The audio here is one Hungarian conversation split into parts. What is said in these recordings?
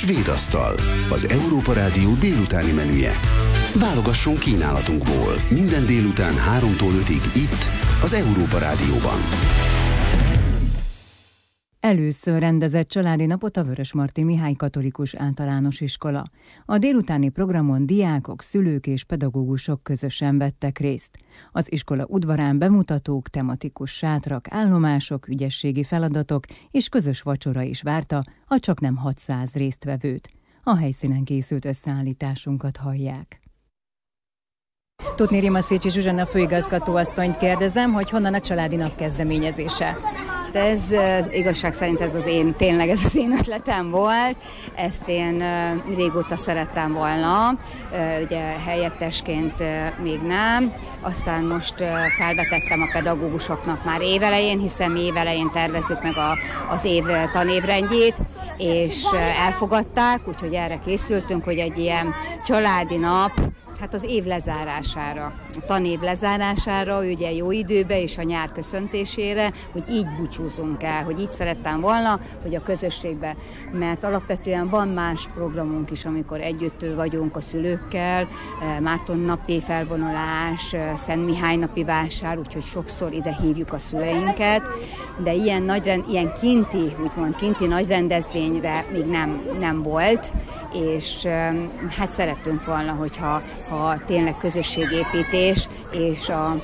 Svédasztal, az Európa Rádió délutáni menüje. Válogasson kínálatunkból minden délután 3-tól 5-ig itt, az Európa Rádióban. Először rendezett családi napot a Vörösmarty Mihály Katolikus Általános Iskola. A délutáni programon diákok, szülők és pedagógusok közösen vettek részt. Az iskola udvarán bemutatók, tematikus sátrak, állomások, ügyességi feladatok és közös vacsora is várta a csaknem 600 résztvevőt. A helyszínen készült összeállításunkat hallják. Tóth Rimaszécsi Zsuzsanna főigazgatóasszonyt kérdezem, hogy honnan a családi nap kezdeményezése. Ez igazság szerint ez az én ötletem volt, ezt én régóta szerettem volna, ugye helyettesként még nem, aztán most felvetettem a pedagógusoknak már évelején, hiszen mi évelején tervezzük meg az év tanévrendjét, és elfogadták, úgyhogy erre készültünk, hogy egy ilyen családi nap, hát az év lezárására, a tanév lezárására, ugye jó időbe és a nyár köszöntésére, hogy így búcsúzunk el, hogy így szerettem volna, hogy a közösségben, mert alapvetően van más programunk is, amikor együtt vagyunk a szülőkkel, Márton napi felvonulás, Szent Mihály napi vásár, úgyhogy sokszor ide hívjuk a szüleinket, de ilyen kinti nagy rendezvényre még nem volt, és hát szerettünk volna, hogyha tényleg közösségépítés és a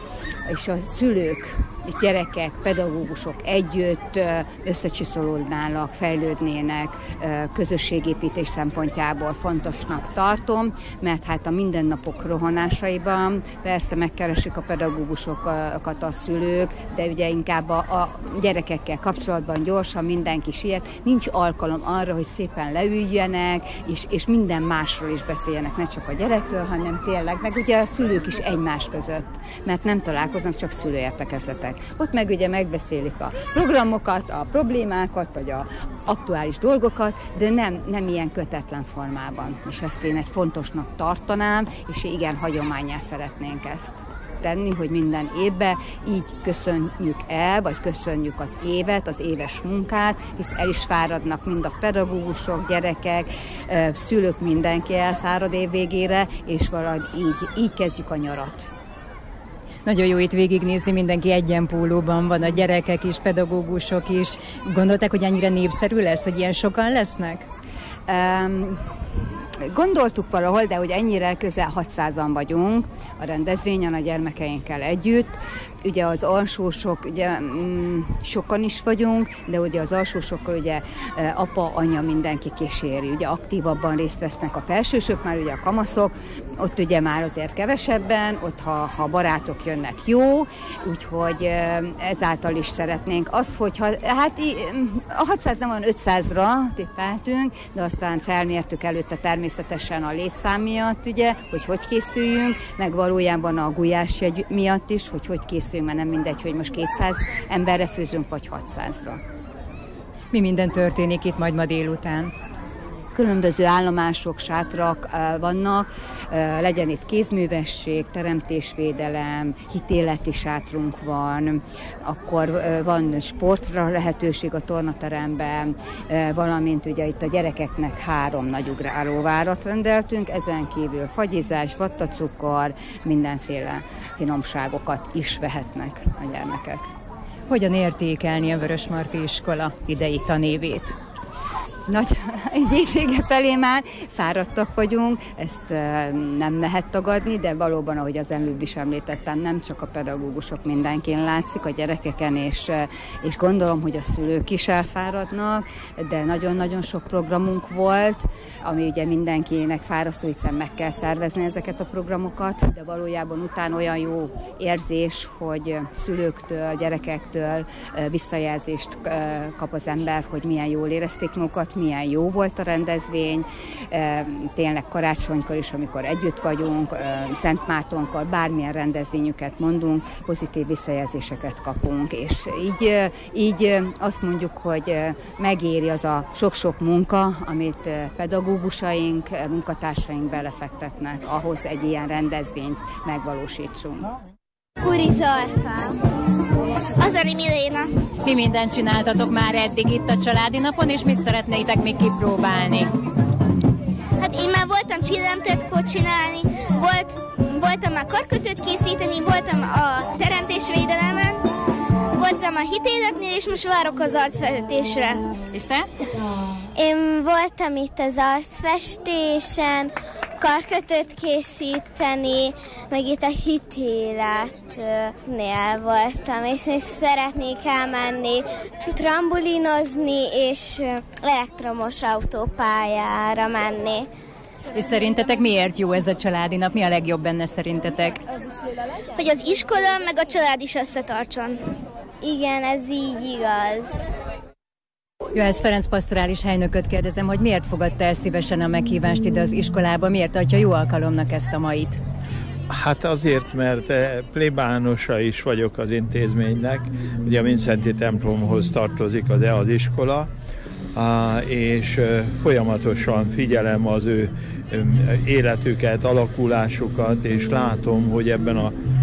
szülők, gyerekek, pedagógusok együtt összecsiszolódnának, fejlődnének, közösségépítés szempontjából fontosnak tartom, mert hát a mindennapok rohanásaiban persze megkeresik a pedagógusokat a szülők, de ugye inkább a gyerekekkel kapcsolatban gyorsan mindenki siet, nincs alkalom arra, hogy szépen leüljenek, és minden másról is beszéljenek, ne csak a gyerekről, hanem tényleg, meg ugye a szülők is egymás között, mert nem találkoznak, csak szülőértekezletek. Ott meg ugye megbeszélik a programokat, a problémákat, vagy a aktuális dolgokat, de nem ilyen kötetlen formában. És ezt én egy fontosnak tartanám, és igen, hagyománnyá szeretnénk ezt tenni, hogy minden évben így köszönjük el, vagy köszönjük az évet, az éves munkát, hisz el is fáradnak mind a pedagógusok, gyerekek, szülők, mindenki elfárad év végére, és valahogy így kezdjük a nyarat. Nagyon jó itt végignézni, mindenki egyenpólóban van, a gyerekek is, pedagógusok is. Gondolták, hogy ennyire népszerű lesz, hogy ilyen sokan lesznek? Gondoltuk valahol, de hogy ennyire közel 600-an vagyunk a rendezvényen a gyermekeinkkel együtt. Ugye az alsósok, ugye sokan is vagyunk, de ugye az alsósokkal ugye apa, anya, mindenki kíséri. Ugye aktívabban részt vesznek a felsősök, már ugye a kamaszok, ott ugye már azért kevesebben, ott ha barátok jönnek, jó, úgyhogy ezáltal is szeretnénk az, hogyha, hát a 600 nem van 500-ra tippeltünk, de aztán felmértük előtte természetesen a létszám miatt, ugye, hogy készüljünk, meg valójában a gulyásjegy miatt is, hogy készüljünk, mert nem mindegy, hogy most 200 emberre főzünk, vagy 600-ra. Mi minden történik itt majd ma délután? Különböző állomások, sátrak vannak, legyen itt kézművesség, teremtésvédelem, hitéleti sátrunk van, akkor van sportra lehetőség a tornateremben, valamint ugye itt a gyerekeknek 3 nagy ugrálóvárat rendeltünk, ezen kívül fagyizás, vattacukor, mindenféle finomságokat is vehetnek a gyermekek. Hogyan értékelni a Vörösmarty iskola idei tanévét? Így évvége felé már fáradtak vagyunk, ezt nem lehet tagadni, de valóban, ahogy az előbb is említettem, nem csak a pedagógusok, mindenkin látszik, a gyerekeken, és gondolom, hogy a szülők is elfáradnak, de nagyon-nagyon sok programunk volt, ami ugye mindenkinek fárasztó, hiszen meg kell szervezni ezeket a programokat, de valójában utána olyan jó érzés, hogy szülőktől, gyerekektől visszajelzést kap az ember, hogy milyen jól érezték magukat, milyen jó volt a rendezvény, tényleg karácsonykor is, amikor együtt vagyunk, Szent Mártonkor, bármilyen rendezvényüket mondunk, pozitív visszajelzéseket kapunk, és így azt mondjuk, hogy megéri az a sok-sok munka, amit pedagógusaink, munkatársaink belefektetnek, ahhoz egy ilyen rendezvényt megvalósítsunk. Uri Zorka. Azari Miléna. Mi mindent csináltatok már eddig itt a családi napon, és mit szeretnétek még kipróbálni? Én már voltam csillámtetkót csinálni, voltam már karkötőt készíteni, voltam a teremtésvédelemen, voltam a hitéletnél, és most várok az arcfestésre. És te? Én voltam itt az arcfestésen, karkötőt készíteni, meg itt a hitéletnél voltam, és még szeretnék elmenni trambulinozni, és elektromos autópályára menni. És szerintetek miért jó ez a családi nap? Mi a legjobb benne szerintetek? Hogy az iskola meg a család is összetartson. Igen, ez így igaz. Johannes Ferenc pastorális helynököt kérdezem, hogy miért fogadta el szívesen a meghívást ide az iskolába, miért tartja jó alkalomnak ezt a mait? Hát azért, mert plébánosa is vagyok az intézménynek, ugye a Minszenti templomhoz tartozik az iskola, és folyamatosan figyelem az ő életüket, alakulásukat, és látom, hogy ebben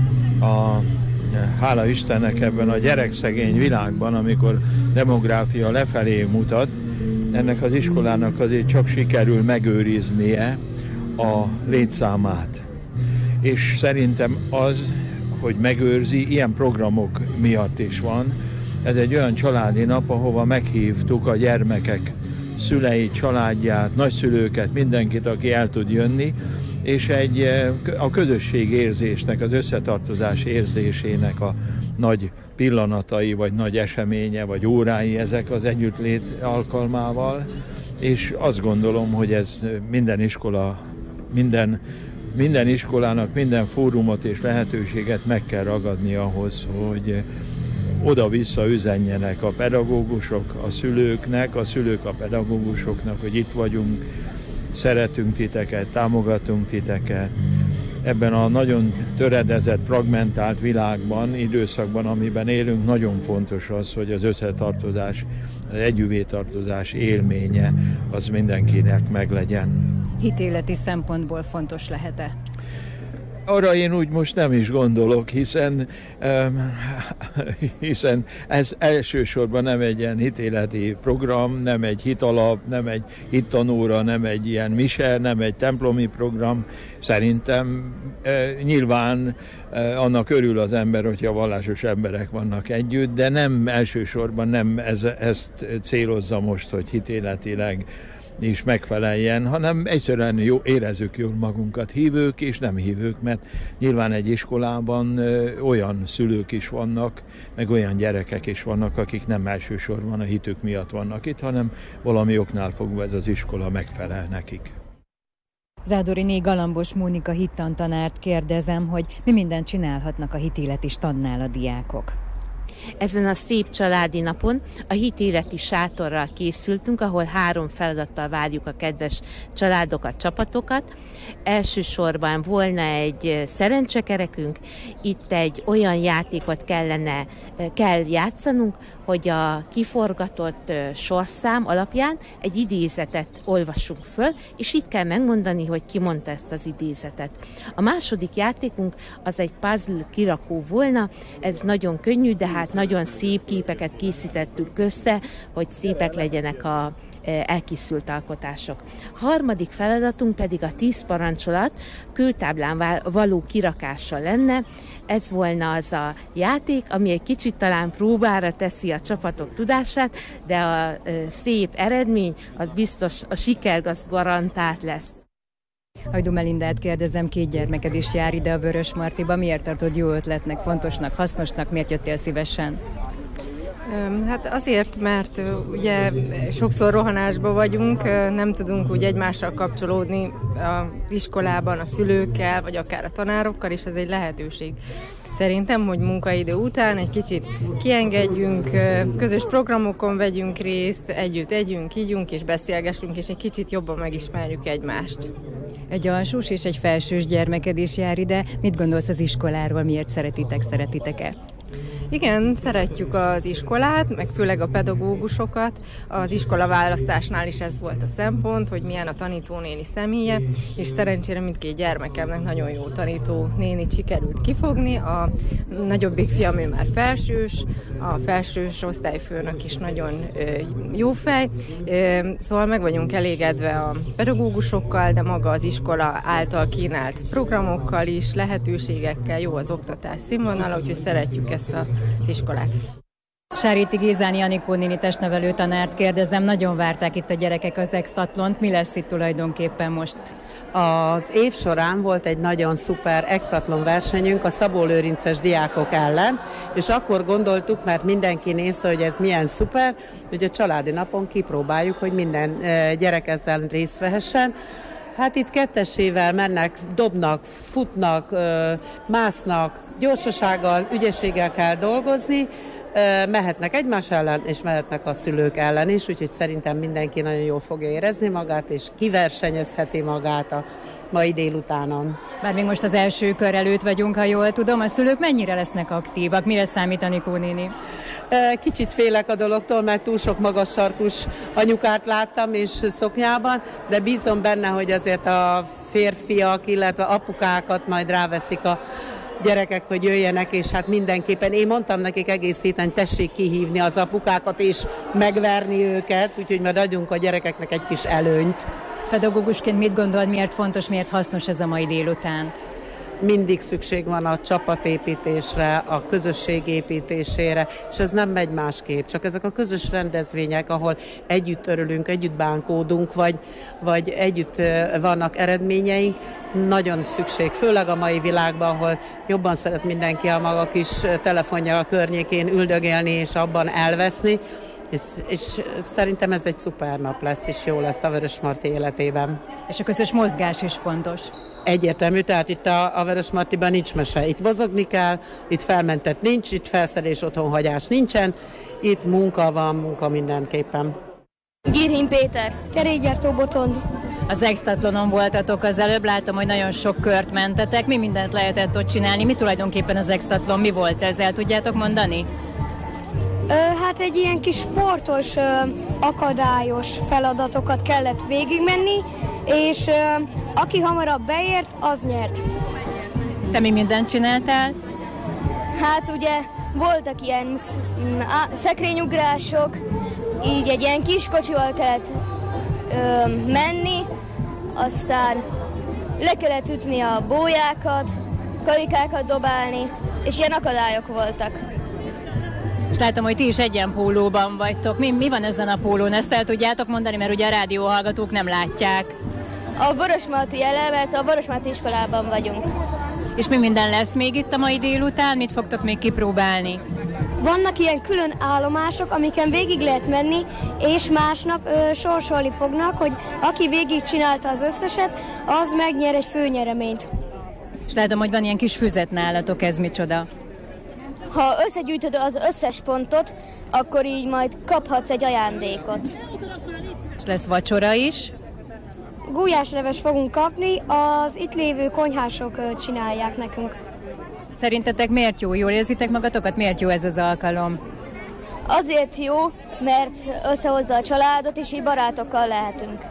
hála Istennek ebben a gyerekszegény világban, amikor demográfia lefelé mutat, ennek az iskolának azért csak sikerül megőriznie a létszámát. És szerintem az, hogy megőrzi, ilyen programok miatt is van. Ez egy olyan családi nap, ahova meghívtuk a gyermekek szüleit, családját, nagyszülőket, mindenkit, aki el tud jönni, és a közösség érzésnek, az összetartozás érzésének a nagy pillanatai, vagy nagy eseménye, vagy órái ezek az együttlét alkalmával, és azt gondolom, hogy ez minden iskola, minden iskolának minden fórumot és lehetőséget meg kell ragadni ahhoz, hogy oda-vissza üzenjenek a pedagógusok a szülőknek, a szülők a pedagógusoknak, hogy itt vagyunk, szeretünk titeket, támogatunk titeket. Ebben a nagyon töredezett, fragmentált világban, időszakban, amiben élünk, nagyon fontos az, hogy az összetartozás, az együvétartozás élménye az mindenkinek meglegyen. Hitéleti szempontból fontos lehet-e? Arra én úgy most nem is gondolok, hiszen ez elsősorban nem egy ilyen hitéleti program, nem egy hitalap, nem egy hittanóra, nem egy ilyen mise, nem egy templomi program. Szerintem nyilván annak örül az ember, hogyha vallásos emberek vannak együtt, de nem elsősorban nem ezt célozza most, hogy hitéletileg is megfeleljen, hanem egyszerűen érezzük jól magunkat, hívők és nem hívők, mert nyilván egy iskolában olyan szülők is vannak, meg olyan gyerekek is vannak, akik nem elsősorban a hitük miatt vannak itt, hanem valami oknál fogva ez az iskola megfelel nekik. Zádoriné Galambos Mónika hittantanárt kérdezem, hogy mi mindent csinálhatnak a hitéleti standnál a diákok. Ezen a szép családi napon a hitéleti sátorral készültünk, ahol 3 feladattal várjuk a kedves családokat, csapatokat. Elsősorban volna egy szerencsekerekünk, itt egy olyan játékot kell játszanunk, hogy a kiforgatott sorszám alapján egy idézetet olvassunk föl, és itt kell megmondani, hogy ki mondta ezt az idézetet. A második játékunk az egy puzzle kirakó volna, ez nagyon könnyű, de hát nagyon szép képeket készítettük össze, hogy szépek legyenek a elkészült alkotások. Harmadik feladatunk pedig a 10 parancsolat kőtáblán való kirakása lenne. Ez volna az a játék, ami egy kicsit talán próbára teszi a csapatok tudását, de a szép eredmény az biztos a siker az garantált lesz. Hajdú Melindát kérdezem, 2 gyermeked is jár ide a Vörösmartyba. Miért tartod jó ötletnek, fontosnak, hasznosnak, miért jöttél szívesen? Hát azért, mert ugye sokszor rohanásban vagyunk, nem tudunk úgy egymással kapcsolódni az iskolában a szülőkkel, vagy akár a tanárokkal, és ez egy lehetőség. Szerintem, hogy munkaidő után egy kicsit kiengedjünk, közös programokon vegyünk részt, együtt együnk, ígyunk és beszélgessünk, és egy kicsit jobban megismerjük egymást. Egy alsós és egy felsős gyermeked is jár ide. Mit gondolsz az iskoláról, miért szeretitek-e? Igen, szeretjük az iskolát, meg főleg a pedagógusokat. Az iskola választásnál is ez volt a szempont, hogy milyen a tanítónéni személye, és szerencsére mindkét gyermekemnek nagyon jó tanítónénit sikerült kifogni. A nagyobbik fiam ő már felsős, a felsős osztályfőnök is nagyon jó fej, szóval meg vagyunk elégedve a pedagógusokkal, de maga az iskola által kínált programokkal is, lehetőségekkel, jó az oktatás színvonala, úgyhogy szeretjük ezt az iskolát. Sáriti Gézáni Anikó néni testnevelő tanárt kérdezem, nagyon várták itt a gyerekek az exatlont, mi lesz itt tulajdonképpen most? Az év során volt egy nagyon szuper exatlon versenyünk a Szabó-Lőrinces diákok ellen, és akkor gondoltuk, mert mindenki nézte, hogy ez milyen szuper, hogy a családi napon kipróbáljuk, hogy minden gyerek ezzel részt vehessen. Hát itt kettesével mennek, dobnak, futnak, másznak, gyorsasággal, ügyességgel kell dolgozni, mehetnek egymás ellen, és mehetnek a szülők ellen is, úgyhogy szerintem mindenki nagyon jól fogja érezni magát, és kiversenyezheti magát a mai délutánon. Bár még most az első kör előtt vagyunk, ha jól tudom, a szülők mennyire lesznek aktívak? Mire számít, Anikó néni? Kicsit félek a dologtól, mert túl sok magas sarkus anyukát láttam és szoknyában, de bízom benne, hogy azért a férfiak, illetve apukákat majd ráveszik a gyerekek, hogy jöjjenek, és hát mindenképpen én mondtam nekik egész héten, tessék kihívni az apukákat és megverni őket, úgyhogy majd adjunk a gyerekeknek egy kis előnyt. Pedagógusként mit gondol, miért fontos, miért hasznos ez a mai délután? Mindig szükség van a csapatépítésre, a közösség építésére, és ez nem megy másképp. Csak ezek a közös rendezvények, ahol együtt örülünk, együtt bánkódunk, vagy együtt vannak eredményeink, nagyon szükség, főleg a mai világban, ahol jobban szeret mindenki a maga kis telefonja a környékén üldögélni és abban elveszni, és szerintem ez egy szuper nap lesz, és jó lesz a Vörösmarty életében. És a közös mozgás is fontos. Egyértelmű, tehát itt a Vörösmartyban nincs mese. Itt mozogni kell, itt felmentett nincs, itt felszerelés, otthonhagyás nincsen, itt munka mindenképpen. Girhin Péter, kerékgyártó Botond. Az exatlonon voltatok az előbb, látom, hogy nagyon sok kört mentetek. Mi mindent lehetett ott csinálni? Mi tulajdonképpen az exatlon? Mi volt ez? El tudjátok mondani? Hát egy ilyen kis sportos, akadályos feladatokat kellett végigmenni, és aki hamarabb beért, az nyert. Te mi mindent csináltál? Hát ugye voltak ilyen szekrényugrások, így egy ilyen kis kocsival kellett menni, aztán le kellett ütni a bójákat, karikákat dobálni, és ilyen akadályok voltak. És látom, hogy ti is egyenpólóban vagytok. Mi van ezen a pólón? Ezt el tudjátok mondani, mert ugye a rádióhallgatók nem látják. A Vörösmarty elemet, a Vörösmarty iskolában vagyunk. És mi minden lesz még itt a mai délután? Mit fogtok még kipróbálni? Vannak ilyen külön állomások, amiken végig lehet menni, és másnap sorsolni fognak, hogy aki végig csinálta az összeset, az megnyer egy főnyereményt. És látom, hogy van ilyen kis füzet nálatok, ez micsoda? Ha összegyűjtöd az összes pontot, akkor így majd kaphatsz egy ajándékot. És lesz vacsora is? Gulyásleves fogunk kapni, az itt lévő konyhások csinálják nekünk. Szerintetek miért jó? Jól érzitek magatokat? Miért jó ez az alkalom? Azért jó, mert összehozza a családot, és így barátokkal lehetünk.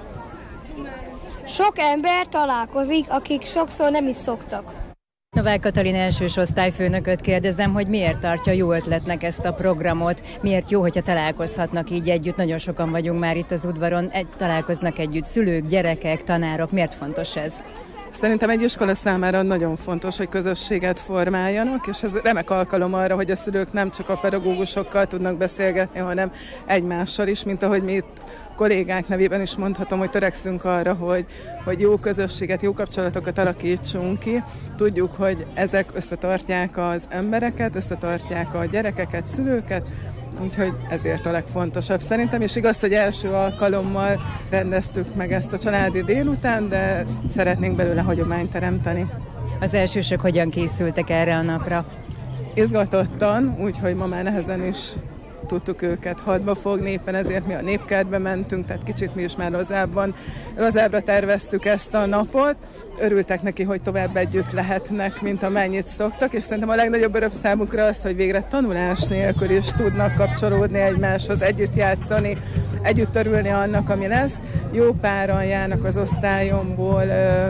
Sok ember találkozik, akik sokszor nem is szoktak. Novák Katalin elsős osztályfőnököt kérdezem, hogy miért tartja jó ötletnek ezt a programot, miért jó, hogyha találkozhatnak így együtt, nagyon sokan vagyunk már itt az udvaron, találkoznak együtt szülők, gyerekek, tanárok, miért fontos ez? Szerintem egy iskola számára nagyon fontos, hogy közösséget formáljanak, és ez remek alkalom arra, hogy a szülők nem csak a pedagógusokkal tudnak beszélgetni, hanem egymással is, mint ahogy mi itt kollégák nevében is mondhatom, hogy törekszünk arra, hogy jó közösséget, jó kapcsolatokat alakítsunk ki. Tudjuk, hogy ezek összetartják az embereket, összetartják a gyerekeket, szülőket, úgyhogy ezért a legfontosabb szerintem, és igaz, hogy első alkalommal rendeztük meg ezt a családi délután, de szeretnénk belőle hagyományt teremteni. Az elsősök hogyan készültek erre a napra? Izgatottan, úgyhogy ma már nehezen is tudtuk őket hadba fogni, éppen ezért mi a Népkertbe mentünk, tehát kicsit mi is már lazábbra terveztük ezt a napot. Örültek neki, hogy tovább együtt lehetnek, mint amennyit szoktak, és szerintem a legnagyobb öröm számukra az, hogy végre tanulás nélkül is tudnak kapcsolódni egymáshoz, együtt játszani, együtt örülni annak, ami lesz. Jó páran járnak az osztályomból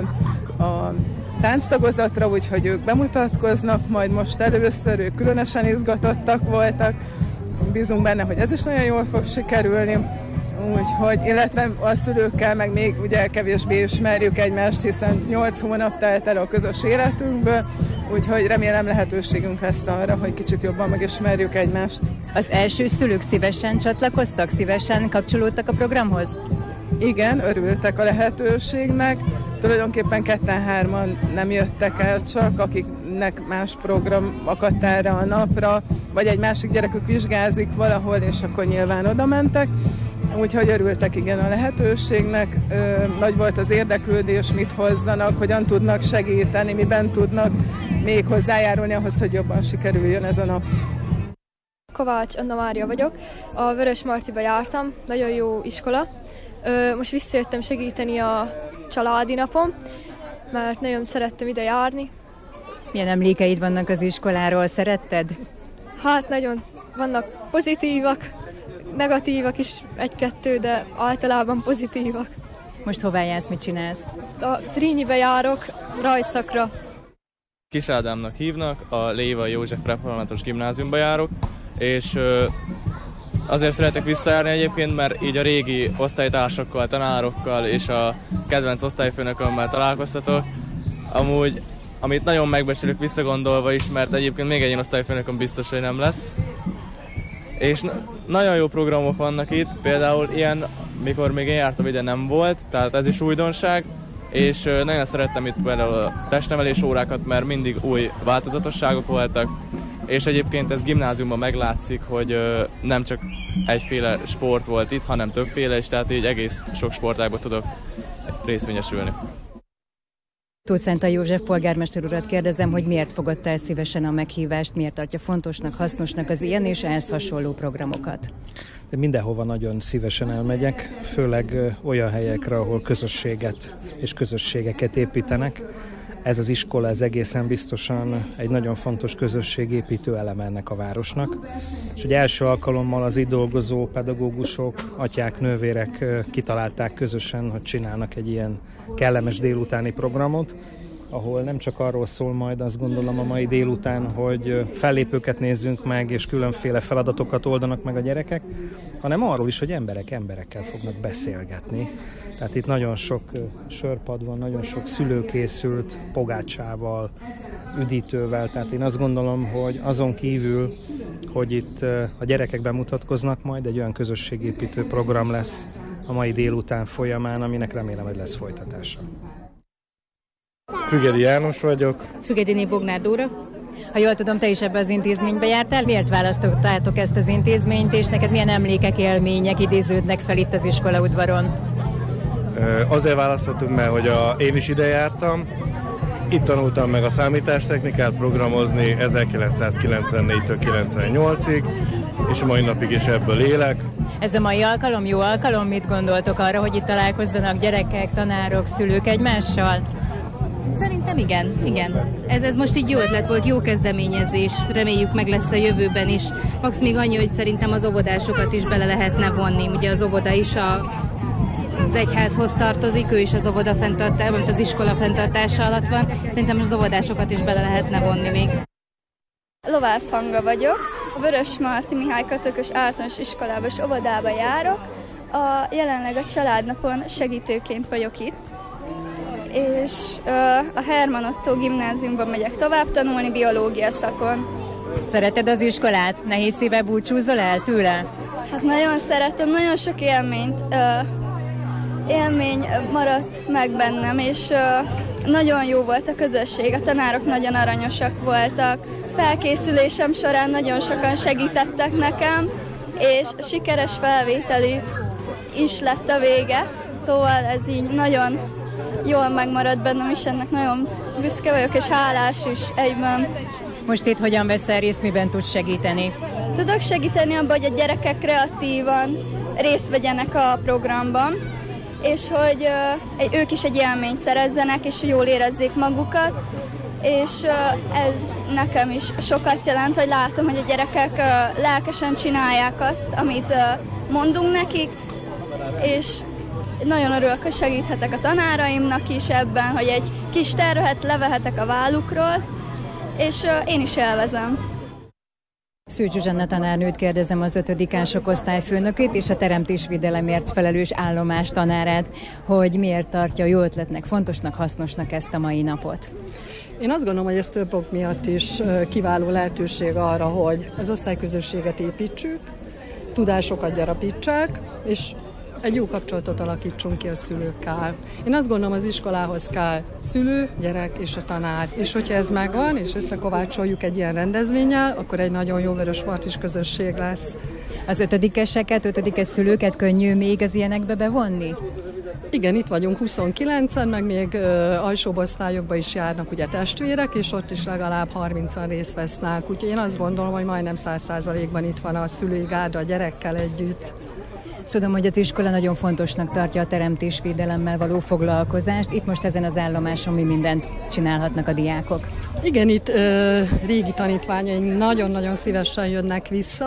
a tánctagozatra, úgyhogy ők bemutatkoznak, majd most először ők különösen izgatottak voltak. Bízunk benne, hogy ez is nagyon jól fog sikerülni. Úgyhogy, illetve a szülőkkel meg még ugye kevésbé ismerjük egymást, hiszen 8 hónap telt el a közös életünkből, úgyhogy remélem lehetőségünk lesz arra, hogy kicsit jobban megismerjük egymást. Az első szülők szívesen csatlakoztak, szívesen kapcsolódtak a programhoz? Igen, örültek a lehetőségnek. Tulajdonképpen 2-3-an nem jöttek el csak, akiknek más program akadt erre a napra, vagy egy másik gyerekük vizsgázik valahol, és akkor nyilván oda mentek. Úgyhogy örültek igen a lehetőségnek. Nagy volt az érdeklődés, mit hozzanak, hogyan tudnak segíteni, miben tudnak még hozzájárulni ahhoz, hogy jobban sikerüljön ez a nap. Kovács Anna Mária vagyok, a Vörös Martiba jártam, nagyon jó iskola. Most visszajöttem segíteni a családi napon, mert nagyon szerettem ide járni. Milyen emlékeid vannak az iskoláról, szeretted? Hát nagyon vannak pozitívak, negatívak is egy-kettő, de általában pozitívak. Most hová jársz, mit csinálsz? A Zrínyibe járok, rajszakra. Kis Ádámnak hívnak, a Lévai József Református Gimnáziumba járok, és azért szeretek visszajárni egyébként, mert így a régi osztálytársakkal, tanárokkal és a kedvenc osztályfőnökömmel találkoztatok. Amúgy, amit nagyon megbecsülök visszagondolva is, mert egyébként még egy ilyen osztályfőnököm biztos, hogy nem lesz. És nagyon jó programok vannak itt, például ilyen, mikor még én jártam ide nem volt, tehát ez is újdonság. És nagyon szerettem itt például a testnevelés órákat, mert mindig új változatosságok voltak. És egyébként ez gimnáziumban meglátszik, hogy nem csak egyféle sport volt itt, hanem többféle, és tehát így egész sok sportágban tudok részvényesülni. Tóth Szentai József polgármester urat kérdezem, hogy miért fogadta el szívesen a meghívást, miért tartja fontosnak, hasznosnak az ilyen és ehhez hasonló programokat? De mindenhova nagyon szívesen elmegyek, főleg olyan helyekre, ahol közösséget és közösségeket építenek. Ez az iskola, ez egészen biztosan egy nagyon fontos közösségépítő eleme ennek a városnak. És hogy első alkalommal az itt dolgozó pedagógusok, atyák, nővérek kitalálták közösen, hogy csinálnak egy ilyen kellemes délutáni programot, ahol nem csak arról szól majd, azt gondolom a mai délután, hogy fellépőket nézzünk meg, és különféle feladatokat oldanak meg a gyerekek, hanem arról is, hogy emberek emberekkel fognak beszélgetni. Tehát itt nagyon sok sörpad van, nagyon sok szülő készült, pogácsával, üdítővel, tehát én azt gondolom, hogy azon kívül, hogy itt a gyerekek bemutatkoznak, majd egy olyan közösségépítő program lesz a mai délután folyamán, aminek remélem, hogy lesz folytatása. Fügedi János vagyok. Fügediné Bognár Dóra. Ha jól tudom, te is ebbe az intézménybe jártál. Miért választottátok ezt az intézményt, és neked milyen emlékek, élmények idéződnek fel itt az iskolaudvaron? Azért választottunk, mert hogy én is ide jártam. Itt tanultam meg a számítástechnikát programozni 1994-től 98-ig, és a mai napig is ebből élek. Ez a mai alkalom jó alkalom? Mit gondoltok arra, hogy itt találkozzanak gyerekek, tanárok, szülők egymással? Szerintem igen. Ez most így jó ötlet volt, jó kezdeményezés, reméljük meg lesz a jövőben is. Max még annyi, hogy szerintem az óvodásokat is bele lehetne vonni. Ugye az óvoda is az egyházhoz tartozik, ő is az óvoda fenntartása, mint az iskola fenntartása alatt van. Szerintem az óvodásokat is bele lehetne vonni még. Lovász Hanga vagyok, a Vörös Marti Mihály Katolikus Általános Iskolába és óvodába járok. Jelenleg a családnapon segítőként vagyok itt, és a Herman Ottó gimnáziumban megyek tovább tanulni biológia szakon. Szereted az iskolát? Nehéz szívvel búcsúzol el tőle? Hát nagyon szeretem, nagyon sok élmény maradt meg bennem, és nagyon jó volt a közösség, a tanárok nagyon aranyosak voltak. Felkészülésem során nagyon sokan segítettek nekem, és sikeres felvételét is lett a vége, szóval ez így nagyon jól megmaradt bennem, és ennek nagyon büszke vagyok, és hálás is egyben. Most itt hogyan veszel részt, miben tudsz segíteni? tudok segíteni abban, hogy a gyerekek kreatívan részt vegyenek a programban, és hogy ők is egy élményt szerezzenek, és jól érezzék magukat, és ez nekem is sokat jelent, hogy látom, hogy a gyerekek lelkesen csinálják azt, amit mondunk nekik, és nagyon örülök, hogy segíthetek a tanáraimnak is ebben, hogy egy kis terhet levehetek a vállukról, és én is élvezem. Szűcs Zsuzsanna tanárnőt kérdezem, az 5-ások osztályfőnökét és a teremtésvédelemért felelős állomás tanárát, hogy miért tartja jó ötletnek, fontosnak, hasznosnak ezt a mai napot. Én azt gondolom, hogy ez több ok miatt is kiváló lehetőség arra, hogy az osztályközösséget építsük, tudásokat gyarapítsák, és egy jó kapcsolatot alakítsunk ki a szülőkkel. Én azt gondolom, az iskolához kell szülő, gyerek és a tanár. És hogyha ez megvan, és összekovácsoljuk egy ilyen rendezvénnyel, akkor egy nagyon jó vörösmartis közösség lesz. Az 5-eseket, 5-es szülőket könnyű még az ilyenekbe bevonni? Igen, itt vagyunk 29-en, meg még alsóbb osztályokba is járnak ugye testvérek, és ott is legalább 30-an részt vesznek. Úgyhogy én azt gondolom, hogy majdnem 100%-ban itt van a szülői gárda a gyerekkel együtt. Tudom, hogy az iskola nagyon fontosnak tartja a teremtésvédelemmel való foglalkozást. Itt most ezen az állomáson mi mindent csinálhatnak a diákok? Igen, itt régi tanítványaink nagyon-nagyon szívesen jönnek vissza.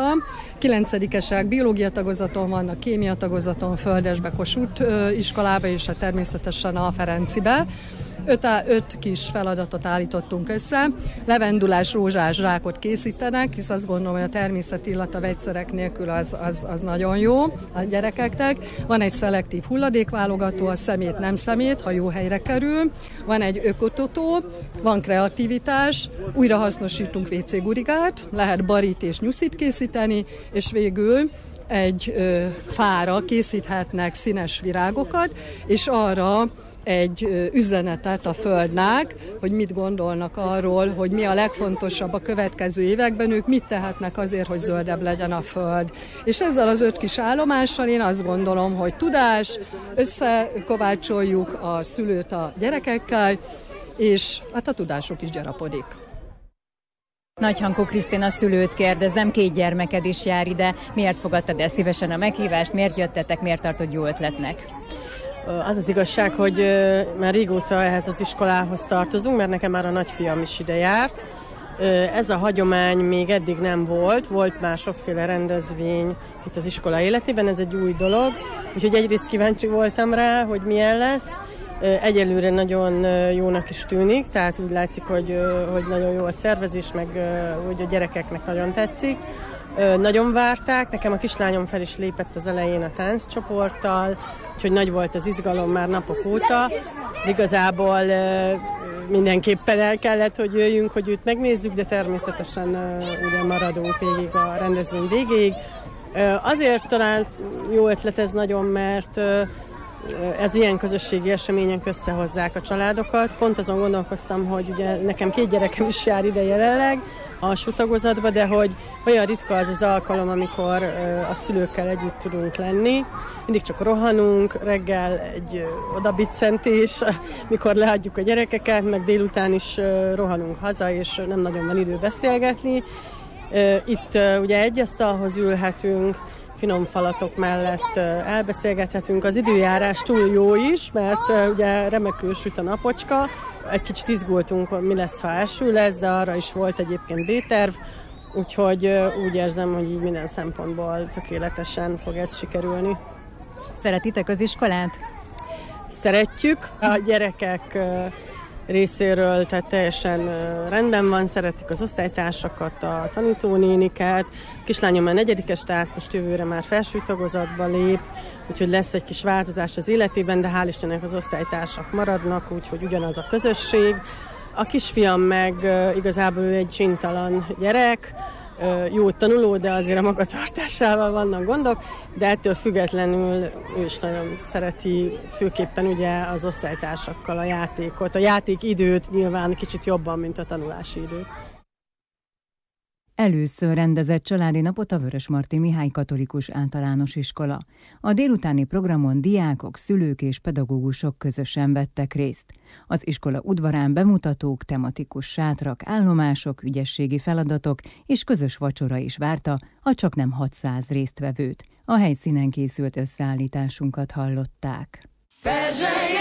9-esek biológia tagozaton vannak, kémia tagozaton, Földesbe, Kossuth iskolába és természetesen a Ferencibe. 5 kis feladatot állítottunk össze. Levendulás, rózsás zsákot készítenek, hisz azt gondolom, hogy a természeti illat a vegyszerek nélkül az nagyon jó a gyerekeknek. Van egy szelektív hulladékválogató, a szemét nem szemét, ha jó helyre kerül. Van egy ökototó, van kreativitás, újrahasznosítunk WC gurigát, lehet barit és nyuszit készíteni, és végül egy fára készíthetnek színes virágokat, és arra egy üzenetet a Földnek, hogy mit gondolnak arról, hogy mi a legfontosabb a következő években, ők mit tehetnek azért, hogy zöldebb legyen a Föld. És ezzel az 5 kis állomással én azt gondolom, hogy tudás, összekovácsoljuk a szülőt a gyerekekkel, és hát a tudások is gyarapodik. Nagyhankó Krisztina szülőt kérdezem, 2 gyermeked is jár ide. Miért fogadtad el szívesen a meghívást, miért jöttetek, miért tartod jó ötletnek? Az az igazság, hogy már régóta ehhez az iskolához tartozunk, mert nekem már a nagyfiam is ide járt. Ez a hagyomány még eddig nem volt már sokféle rendezvény itt az iskola életében, ez egy új dolog, úgyhogy egyrészt kíváncsi voltam rá, hogy milyen lesz. Egyelőre nagyon jónak is tűnik, tehát úgy látszik, hogy nagyon jó a szervezés, meg hogy a gyerekeknek nagyon tetszik. Nagyon várták, nekem a kislányom fel is lépett az elején a tánccsoporttal, úgyhogy nagy volt az izgalom már napok óta. Igazából mindenképpen el kellett, hogy jöjjünk, hogy őt megnézzük, de természetesen ugye maradunk végig a rendezvény végéig. Azért talán jó ötlet ez nagyon, mert ez ilyen közösségi események összehozzák a családokat. Pont azon gondolkoztam, hogy ugye nekem 2 gyerekem is jár ide jelenleg, alsó tagozatba, de hogy olyan ritka az az alkalom, amikor a szülőkkel együtt tudunk lenni. Mindig csak rohanunk, reggel egy odabiccentés, mikor lehagyjuk a gyerekeket, meg délután is rohanunk haza, és nem nagyon van idő beszélgetni. Itt ugye egy asztalhoz ülhetünk, finom falatok mellett elbeszélgethetünk. Az időjárás túl jó is, mert ugye remekül süt a napocska. Egy kicsit izgultunk, mi lesz, ha eső lesz, de arra is volt egyébként B-terv, úgyhogy úgy érzem, hogy így minden szempontból tökéletesen fog ez sikerülni. Szeretitek az iskolát? Szeretjük. A gyerekek részéről, tehát teljesen rendben van, szeretik az osztálytársakat, a tanítónéniket. Kislányom már 4-es, tehát most jövőre már felső tagozatba lép, úgyhogy lesz egy kis változás az életében, de hál' Istennek az osztálytársak maradnak, úgyhogy ugyanaz a közösség. A kisfiam meg igazából egy csintalan gyerek, jó tanuló, de azért a magatartásával vannak gondok, de ettől függetlenül ő is nagyon szereti, főképpen ugye az osztálytársakkal a játékot. A játékidőt nyilván kicsit jobban, mint a tanulási időt. Először rendezett családi napot a Vörösmarty Mihály Katolikus Általános Iskola. A délutáni programon diákok, szülők és pedagógusok közösen vettek részt. Az iskola udvarán bemutatók, tematikus sátrak, állomások, ügyességi feladatok és közös vacsora is várta a csaknem 600 résztvevőt. A helyszínen készült összeállításunkat hallották. Perzsely!